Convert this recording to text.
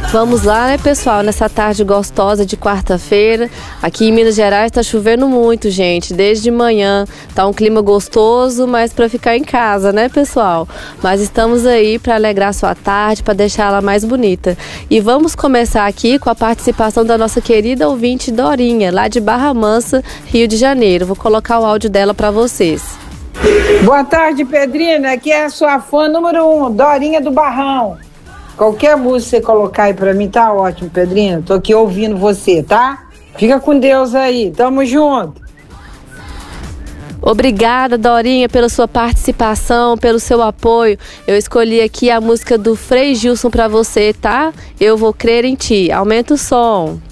Vamos lá, né, pessoal? Nessa tarde gostosa de quarta-feira. Aqui em Minas Gerais tá chovendo muito, gente. Desde manhã tá um clima gostoso, mas para ficar em casa, né, pessoal? Mas estamos aí para alegrar sua tarde, para deixar ela mais bonita. E vamos começar aqui com a participação da nossa querida ouvinte Dorinha, lá de Barra Mansa, Rio de Janeiro. Vou colocar o áudio dela para vocês. Boa tarde, Pedrina. Aqui é a sua fã número 1, Dorinha do Barrão. Qualquer música você colocar aí pra mim tá ótimo, Pedrina. Tô aqui ouvindo você, tá? Fica com Deus aí. Tamo junto. Obrigada, Dorinha, pela sua participação, pelo seu apoio. Eu escolhi aqui a música do Frei Gilson pra você, tá? Eu Vou Crer em Ti. Aumenta o som.